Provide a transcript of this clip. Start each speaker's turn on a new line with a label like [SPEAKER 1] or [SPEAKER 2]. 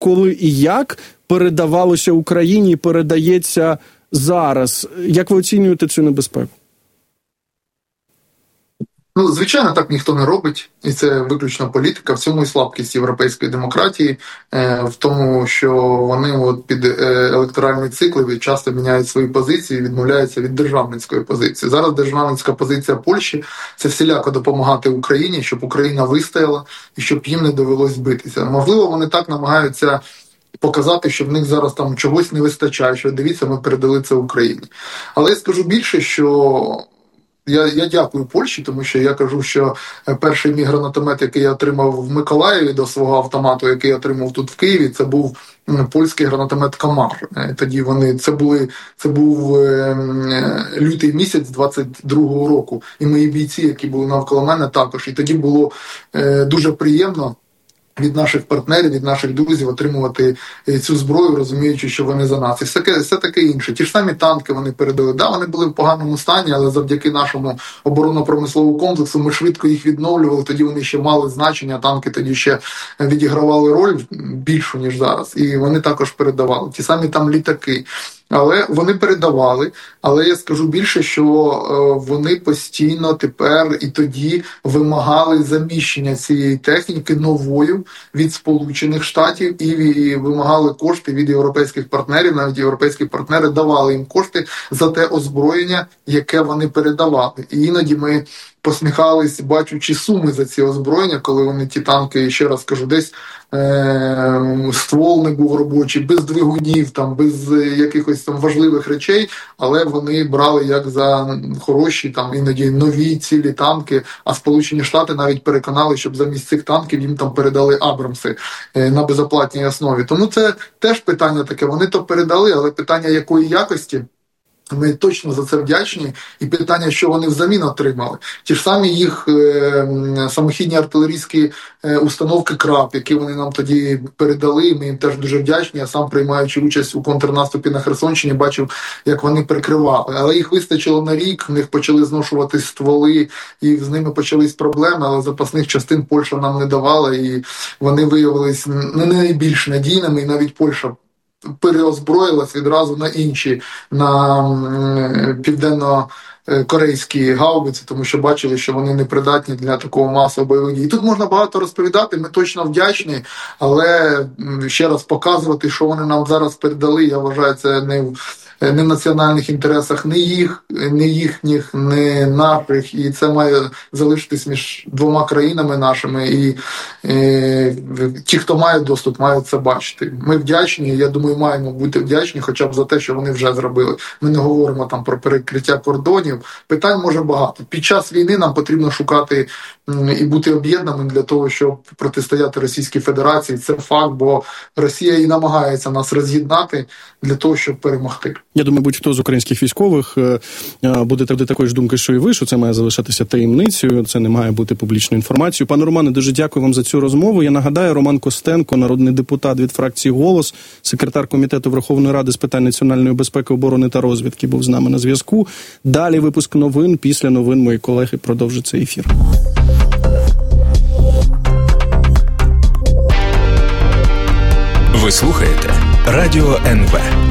[SPEAKER 1] коли і як передавалося Україні і передається зараз. Як ви оцінюєте цю небезпеку?
[SPEAKER 2] Ну, звичайно, так ніхто не робить, і це виключно політика. В цьому і слабкість європейської демократії, в тому, що вони під електоральні цикли часто міняють свої позиції, відмовляються від державницької позиції. Зараз державницька позиція Польщі – це всіляко допомагати Україні, щоб Україна вистояла і щоб їм не довелось битися. Можливо, вони так намагаються показати, що в них зараз там чогось не вистачає, що дивіться, ми передали це Україні. Але я скажу більше, що я дякую Польщі, тому що я кажу, що перший мій гранатомет, який я отримав в Миколаєві до свого автомату, який я отримав тут в Києві, це був польський гранатомет «Камар». Тоді це був лютий місяць 22-го року, і мої бійці, які були навколо мене, також. І тоді було дуже приємно від наших партнерів, від наших друзів отримувати цю зброю, розуміючи, що вони за нас. І все таке інше. Ті ж самі танки вони передали. Да, вони були в поганому стані, але завдяки нашому оборонно-промисловому комплексу ми швидко їх відновлювали, тоді вони ще мали значення, танки тоді ще відігравали роль більшу, ніж зараз. І вони також передавали. Ті самі там літаки. Але вони передавали, але я скажу більше, що вони постійно тепер і тоді вимагали заміщення цієї техніки новою від Сполучених Штатів і вимагали кошти від європейських партнерів, навіть європейські партнери давали їм кошти за те озброєння, яке вони передавали. І іноді ми посміхались, бачучи суми за ці озброєння, коли вони ті танки, ще раз кажу, десь ствол не був робочий, без двигунів, там, без якихось там важливих речей, але вони брали як за хороші, там, іноді нові цілі танки, а Сполучені Штати навіть переконали, щоб замість цих танків їм там передали Абрамси на безоплатній основі. Тому це теж питання таке, вони то передали, але питання якої якості, ми точно за це вдячні. І питання, що вони взамін отримали. Ті ж самі їх самохідні артилерійські установки КРАП, які вони нам тоді передали, ми їм теж дуже вдячні. Я сам, приймаючи участь у контрнаступі на Херсонщині, бачив, як вони прикривали. Але їх вистачило на рік, в них почали зношувати стволи, і з ними почались проблеми, але запасних частин Польща нам не давала, і вони виявились не найбільш надійними, і навіть Польща переозброїлась відразу на інші, на південно-корейські гаубиці, тому що бачили, що вони непридатні для такого масового бойових дій. І тут можна багато розповідати, ми точно вдячні, але ще раз показувати, що вони нам зараз передали, я вважаю, це не в національних інтересах не їхніх, не наших, і це має залишитись між двома країнами нашими, і ті, хто має доступ, мають це бачити. Ми вдячні, я думаю, маємо бути вдячні хоча б за те, що вони вже зробили. Ми не говоримо там про перекриття кордонів, питань може багато. Під час війни нам потрібно шукати і бути об'єднаними для того, щоб протистояти Російській Федерації. Це факт, бо Росія і намагається нас роз'єднати для того, щоб перемогти.
[SPEAKER 1] Я думаю, будь-хто з українських військових буде такої ж думки, що і ви, що це має залишатися таємницею, це не має бути публічною інформацією. Пане Романе, дуже дякую вам за цю розмову. Я нагадаю, Роман Костенко, народний депутат від фракції «Голос», секретар Комітету Верховної Ради з питань національної безпеки, оборони та розвідки, був з нами на зв'язку. Далі випуск новин. Після новин мої колеги продовжать цей ефір.
[SPEAKER 3] Ви слухаєте Радіо НВ.